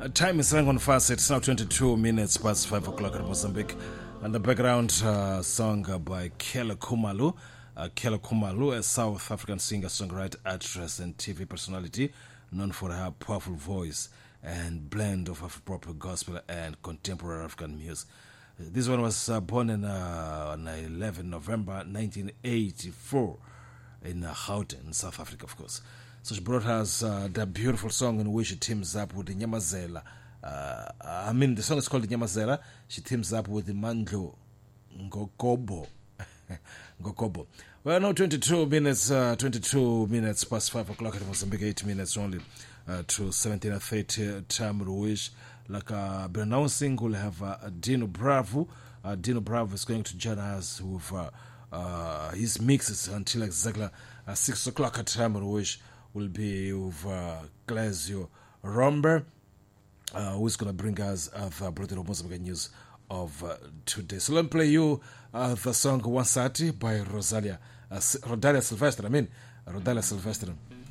Time is running on fast. It's now 22 minutes past 5 o'clock in Mozambique. And the background song by Kele Kumalu. Kele Kumalu, a South African singer, songwriter, actress, and TV personality, known for her powerful voice and blend of Afro-pop, gospel, and contemporary African music. This one was born on 11 November 1984 in Gauteng, South Africa, of course. So she brought us the beautiful song in which she teams up with the Nyamazela. The song is called the Nyamazela. She teams up with the Mandlo Ngokobo. Ngokobo. Well, now 22 minutes past 5 o'clock at Mozambique, 8 minutes only to 17:30 time Ruish. Like I've been announcing, we'll have Dino Bravo. Dino Bravo is going to join us with his mixes until exactly 6 o'clock at time Ruish. Will be with Glasio Romber, who's going to bring us the Brother Mozambique news of today. So let me play you the song Wansati by Rodalia Silvestre. Rodalia Silvestre.